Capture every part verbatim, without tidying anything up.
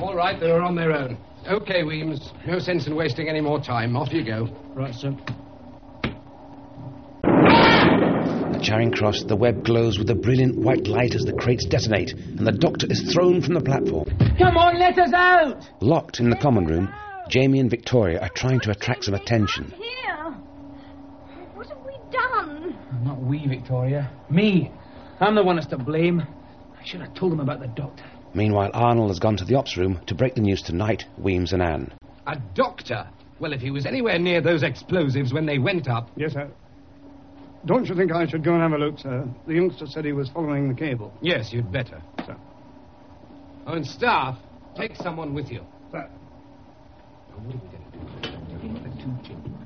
All right, they're on their own. OK, Weems. No sense in wasting any more time. Off you go. Right, sir. At Charing Cross, the web glows with a brilliant white light as the crates detonate, and the Doctor is thrown from the platform. Come on, let us out! Locked in the common room, Jamie and Victoria are trying to attract some attention. Here. What have we done? Not we, Victoria. Me. I'm the one that's to blame. I should have told them about the Doctor. Meanwhile, Arnold has gone to the ops room to break the news to Knight, Weems and Anne. A doctor? Well, if he was anywhere near those explosives when they went up... Yes, sir. Don't you think I should go and have a look, sir? The youngster said he was following the cable. Yes, you'd better. Sir. Oh, and staff, take someone with you. Sir. Oh, what are we going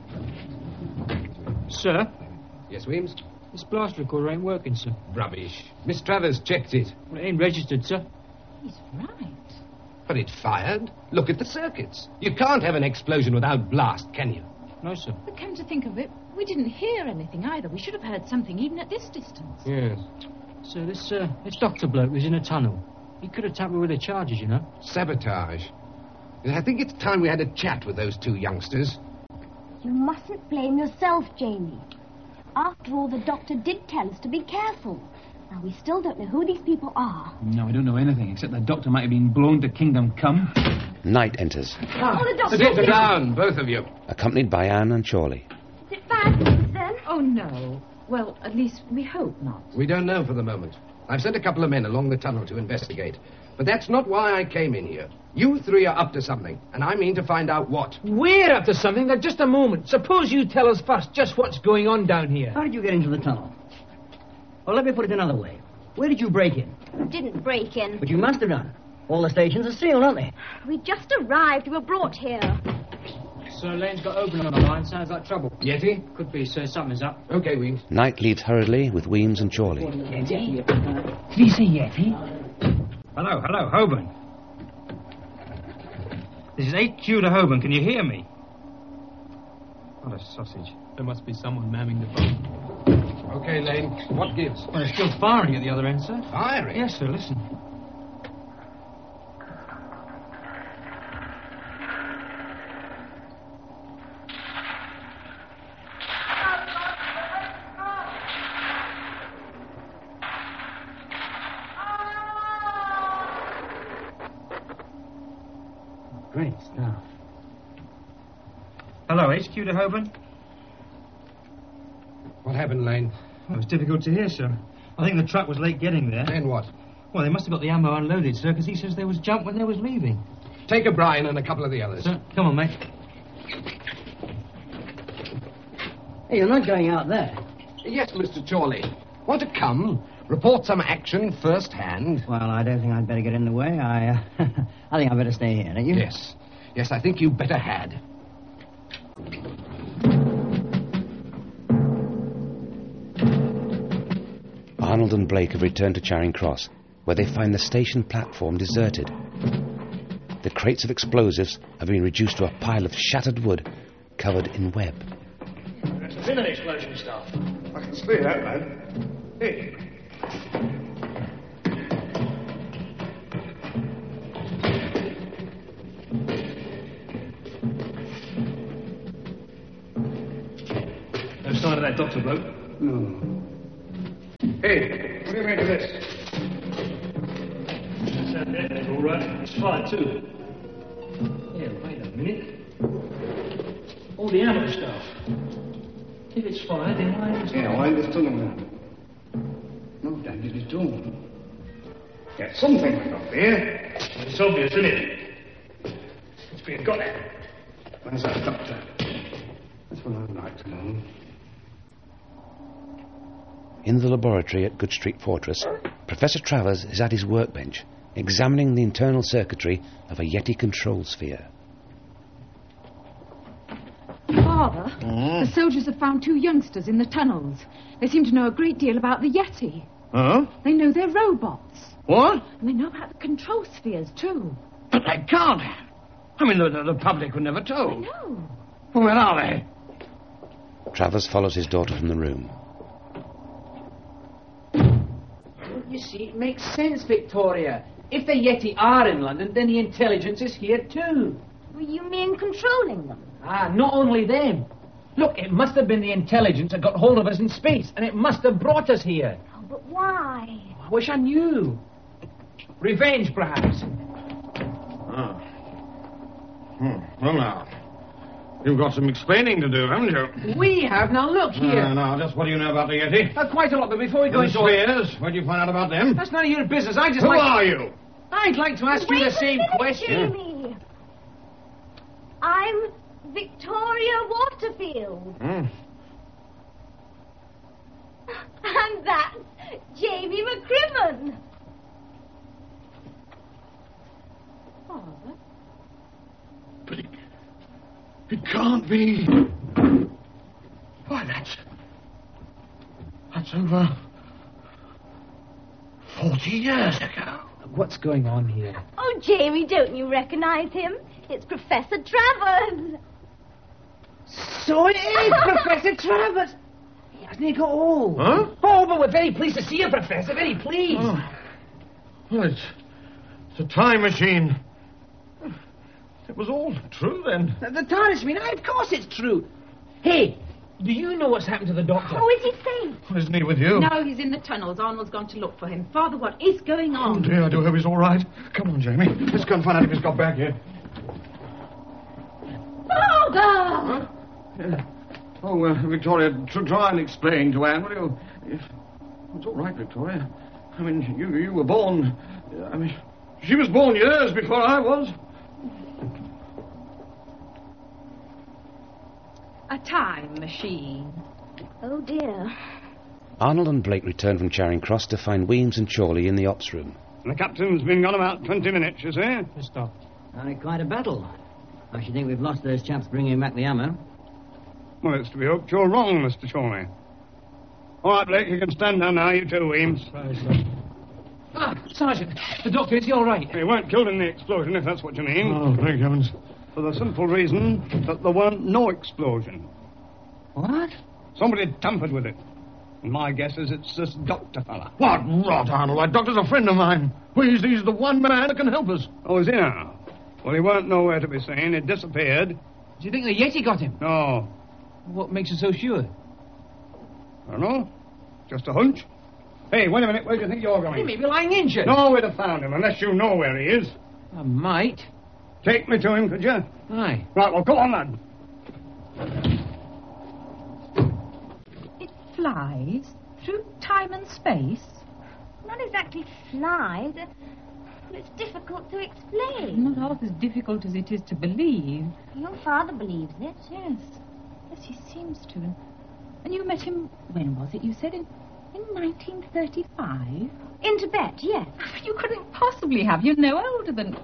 to do? Sir? Yes, Weems? This blast recorder ain't working, sir. Rubbish. Miss Travers checked it. Well, it ain't registered, sir. He's right. But it fired. Look at the circuits. You can't have an explosion without blast, can you? No, sir. But come to think of it, we didn't hear anything either. We should have heard something even at this distance. Yes. Sir, this, uh, this doctor bloke was in a tunnel. He could have tampered with the charges, you know. Sabotage. I think it's time we had a chat with those two youngsters. You mustn't blame yourself, Jamie. After all, the doctor did tell us to be careful. Now, we still don't know who these people are. No, I don't know anything, except the Doctor might have been blown to Kingdom Come. Knight enters, Oh, the doctor... Sit down, both of you. accompanied by Anne and Chorley. Is it bad news, then? Oh, no. Well, at least we hope not. We don't know for the moment. I've sent a couple of men along the tunnel to investigate. But that's not why I came in here. You three are up to something, and I mean to find out what. We're up to something. Now, just a moment. Suppose you tell us first just what's going on down here. How did you get into the tunnel? Well, let me put it another way. Where did you break in? We didn't break in. But you must have done. All the stations are sealed, aren't they? We just arrived. We were brought here. Sir, Lane's got open on the line. Sounds like trouble. Yeti? Could be, sir. Something's up. Okay, Weems. Knight leaves hurriedly with Weems and Chorley. Did he say Yeti? Hello, hello, Holborn. This is H Q to Holborn. Can you hear me? What a sausage. There must be someone manning the phone. Okay, Lane. What gives? Well, it's still firing at the other end, sir. Firing? Yes, sir. Listen. Great stuff. Hello, H Q to Holborn. What happened, Lane? Well, it was difficult to hear, sir. I think the truck was late getting there. Then what? Well, they must have got the ammo unloaded, sir, because he says there was jump when they was leaving. Take O'Brien and a couple of the others. Sir, come on, mate. Hey, you're not going out there. Yes, Mister Chorley. Want to come? Report some action first-hand? Well, I don't think I'd better get in the way. I, uh, I think I'd better stay here, don't you? Yes. Yes, I think you better had. Arnold and Blake have returned to Charing Cross, where they find the station platform deserted. The crates of explosives have been reduced to a pile of shattered wood covered in web. There's been an explosion, staff. I can see that, man. Hey. No sign of that doctor bloke. No. Hey, what do you make of this? That's that all right. It's fired, too. Yeah, wait a minute. All the ammo stuff. If it's fired, then why is it? Yeah, why this tunnel now? No damage at all. Get something up here. It's obvious, isn't it? It's being got at. Where's that doctor? That's what I'd like to know. In the laboratory at Good Street Fortress, Professor Travers is at his workbench, examining the internal circuitry of a Yeti control sphere. Father, the soldiers have found two youngsters in the tunnels. They seem to know a great deal about the Yeti. Huh? They know they're robots. What? And they know about the control spheres, too. But they can't have. I mean, the, the, the public were never told. No. Well, where are they? Travers follows his daughter from the room. You see, it makes sense, Victoria. If the Yeti are in London, then the intelligence is here too. Well, you mean controlling them? Ah, not only them. Look, it must have been the intelligence that got hold of us in space, and it must have brought us here. Oh, but why? I wish I knew. Revenge, perhaps. Ah. Hmm. Well, now, you've got some explaining to do, haven't you? We have. Now, look here. Uh, now, just what do you know about the Yeti? Uh, quite a lot, but before we go The into... Spears? Where did you find out about them? That's none of your business. I just Who like... are you? I'd like to ask Wait you the a same minute, question. Jamie. I'm Victoria Waterfield. Hmm. And that's Jamie McCrimmon. Father? But it, it can't be. Why, that's... That's over... Forty years ago. What's going on here? Oh, Jamie, don't you recognize him? It's Professor Travers. So it is Professor Travers. He hasn't he got old? Huh? Oh, but we're very pleased to see you, Professor. Very pleased. Oh. Well, it's... It's a time machine. It was all true, then. The, the TARDIS, mean, of course it's true. Hey, do you know what's happened to the doctor? Oh, is he safe? Isn't he with you? No, he's in the tunnels. Arnold's gone to look for him. Father, what is going Oh, on? dear, I do hope he's all right. Come on, Jamie. Let's go and find out if he's got back here. Father! Yeah. Oh, uh, Victoria, tr- try and explain to Anne, will you? If... It's all right, Victoria. I mean, you you were born... I mean, she was born years before I was. A time machine. Oh, dear. Arnold and Blake return from Charing Cross to find Weems and Chorley in the ops room. The captain's been gone about twenty minutes, you see. Mister. Uh, quite a battle. I should think we've lost those chaps bringing back the ammo. Well, it's to be hoped you're wrong, Mister Chorley. All right, Blake, you can stand down now, you too, Weems. Ah, Sergeant, the doctor, is he all right? He weren't killed in the explosion, if that's what you mean. Oh, thank heavens. For the simple reason that there weren't no explosion. What? Somebody tampered with it. And my guess is it's this doctor fella. What rot, Arnold. That doctor's a friend of mine. Well, he's, he's the one man that can help us. Oh, is he now? Well, he weren't nowhere to be seen. He disappeared. Do you think the Yeti got him? No. What makes you so sure? I don't know. Just a hunch. Hey, wait a minute. Where do you think you're going? He may be lying injured. No way to find him, unless you know where he is. I might. Take me to him, could you? Aye. Right, well, go on, lad. It flies through time and space. Not exactly flies. uh, but It's difficult to explain. Not half as difficult as it is to believe. Your father believes it. Yes. Yes, he seems to. And you met him, when was it, you said, in, in nineteen thirty-five? In Tibet, yes. But you couldn't possibly have. You're no older than...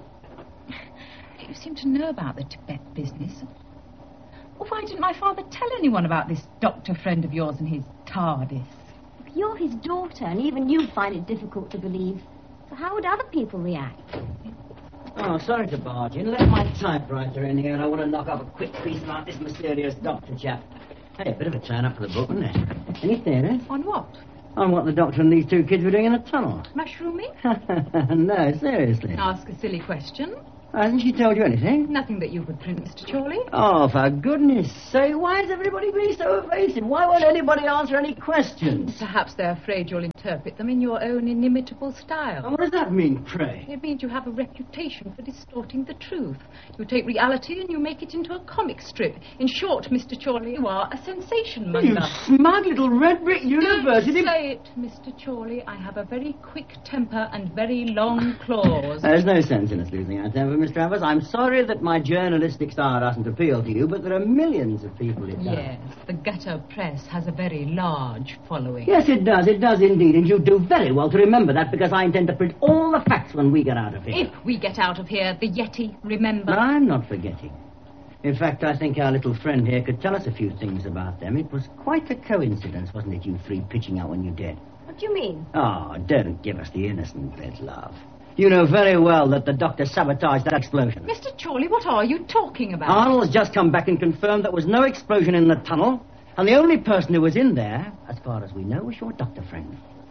You seem to know about the Tibet business. Well, why didn't my father tell anyone about this doctor friend of yours and his TARDIS? You're his daughter, and even you find it difficult to believe. So how would other people react? Oh, sorry to barge in. Let my typewriter in here, and I want to knock off a quick piece about this mysterious doctor chap. Hey, a bit of a turn-up for the book, wasn't it? Any theories? On what? On what the doctor and these two kids were doing in the tunnel. Mushrooming? No, seriously. Ask a silly question. Hasn't she told you anything? Nothing that you could print, Mister Chorley. Oh, for goodness sake, why is everybody being so evasive? Why won't anybody answer any questions? Perhaps they're afraid you'll interpret them in your own inimitable style. And what does that mean, pray? It means you have a reputation for distorting the truth. You take reality and you make it into a comic strip. In short, Mister Chorley, you are a sensation monger. You smug little red brick university... Don't say it, Mister Chorley. I have a very quick temper and very long claws. There's no sense in us losing our temper, Miss Travers. I'm sorry that my journalistic style doesn't appeal to you, but there are millions of people it does. Yes, the gutter press has a very large following. Yes, it does. It does indeed. And you do very well to remember that, because I intend to print all the facts when we get out of here. If we get out of here, the Yeti, remember? I'm not forgetting. In fact, I think our little friend here could tell us a few things about them. It was quite a coincidence, wasn't it, you three pitching out when you did? What do you mean? Oh, don't give us the innocent bit, love. You know very well that the doctor sabotaged that explosion. Mister Chorley, what are you talking about? Arnold has just come back and confirmed there was no explosion in the tunnel, and the only person who was in there, as far as we know, was your doctor friend. If the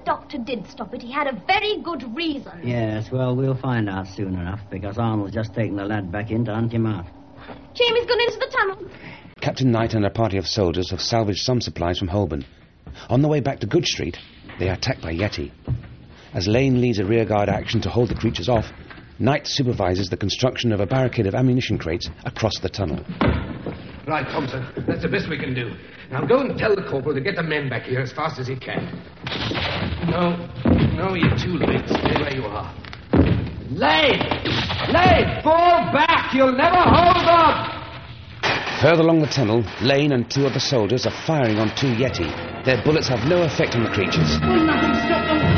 doctor did stop it, he had a very good reason. Yes, well, we'll find out soon enough, because Arnold's just taken the lad back in to hunt him out. Jamie's gone into the tunnel. Captain Knight and a party of soldiers have salvaged some supplies from Holborn. On the way back to Good Street, they are attacked by Yeti. As Lane leads a rearguard action to hold the creatures off, Knight supervises the construction of a barricade of ammunition crates across the tunnel. Right, Thompson. That's the best we can do. Now go and tell the corporal to get the men back here as fast as he can. No, no, you're too late. Stay where you are. Lane! Lane! Fall back! You'll never hold on! Further along the tunnel, Lane and two other soldiers are firing on two Yeti. Their bullets have no effect on the creatures. Will nothing stop them?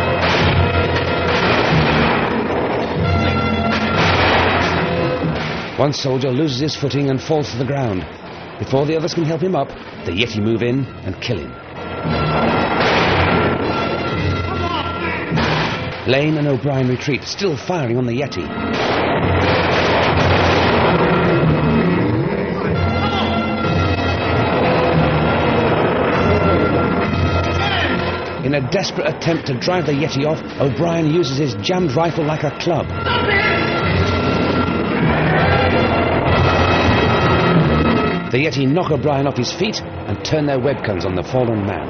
One soldier loses his footing and falls to the ground. Before the others can help him up, the Yeti move in and kill him. Lane and O'Brien retreat, still firing on the Yeti. In a desperate attempt to drive the Yeti off, O'Brien uses his jammed rifle like a club. The Yeti knock O'Brien off his feet and turn their web guns on the fallen man.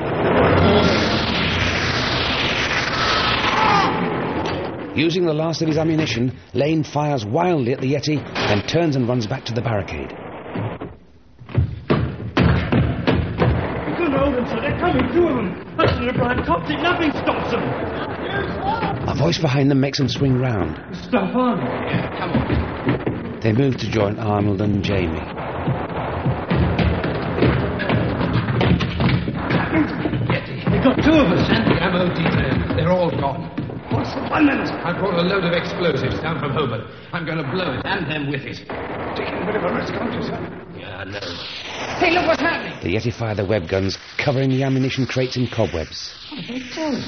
Using the last of his ammunition, Lane fires wildly at the Yeti, then turns and runs back to the barricade. We couldn't hold them, sir. They're coming, two of them. Hudson and O'Brien topped it. Nothing stops them. A voice behind them makes them swing round. Stuff on. Come on. They move to join Arnold and Jamie. They got two of us. And the ammo detail. They're all gone. What's the one minute? I brought a load of explosives down from Holborn. I'm going to blow it, and them with it. Taking a bit of a risk, aren't you, sir? Yeah, I know. Hey, look what's happening! The Yeti fire their web guns, covering the ammunition crates in cobwebs. What are they doing?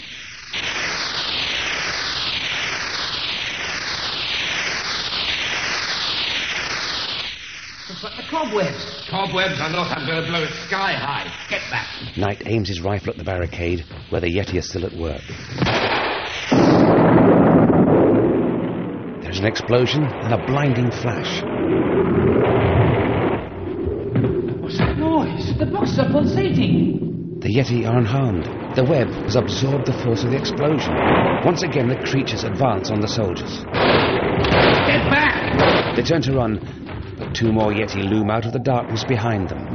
Looks like the cobwebs. Cobwebs or not, I'm going to blow it sky high. Get back. Knight aims his rifle at the barricade, where the Yeti are still at work. There's an explosion and a blinding flash. What's that noise? The blocks are pulsating. The Yeti are unharmed. The web has absorbed the force of the explosion. Once again, the creatures advance on the soldiers. Get back! They turn to run, but two more Yeti loom out of the darkness behind them.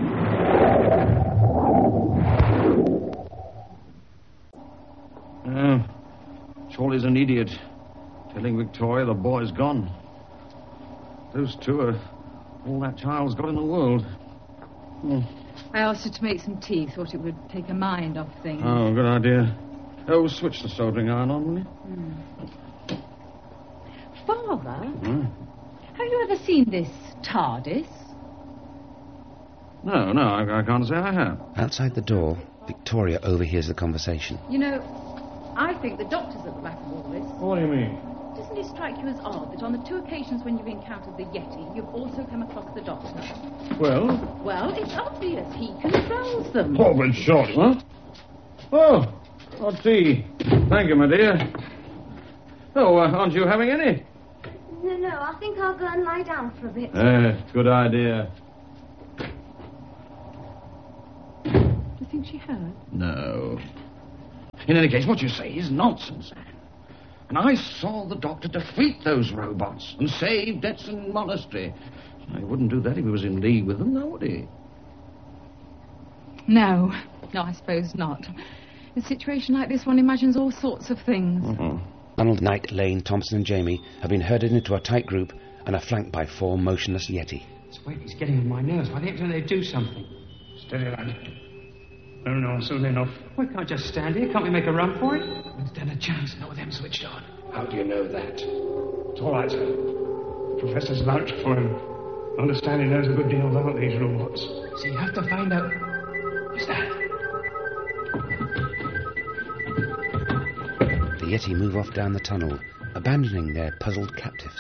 Uh, Charlie's an idiot. Telling Victoria the boy's gone. Those two are all that child's got in the world. Oh, I asked her to make some tea. Thought it would take her mind off things. oh good idea. Oh, switch the soldering iron on, will you? Mm. Father, Hmm? have you ever seen this TARDIS? No, no, I, I can't say I have. Outside the door, Victoria overhears the conversation. You know, I think the doctor's at the back of all this. What do you mean? Doesn't it strike you as odd that on the two occasions when you've encountered the Yeti, you've also come across the doctor? Well? Well, it's obvious. He controls them. Oh, but Charlie, what? Oh, hot tea. Thank you, my dear. Oh, uh, aren't you having any? No, no, I think I'll go and lie down for a bit. Eh, good idea. Do you think she heard? No. In any case, what you say is nonsense, Anne. And I saw the doctor defeat those robots and save Detson Monastery. He wouldn't do that if he was in league with them, now would he? No. No, I suppose not. In a situation like this, one imagines all sorts of things. Uh-huh. Arnold, Knight, Lane, Thompson and Jamie have been herded into a tight group and are flanked by four motionless Yeti. This weight is getting on my nerves. Why don't they do something? Steady, lad. No, no, soon enough. We can't just stand here. Can't we make a run for it? We stand a chance. Not with them switched on. How do you know that? It's all right, sir. The professor's vouched for him. I understand he knows a good deal about these robots. So you have to find out... What's that? The Yeti move off down the tunnel, abandoning their puzzled captives.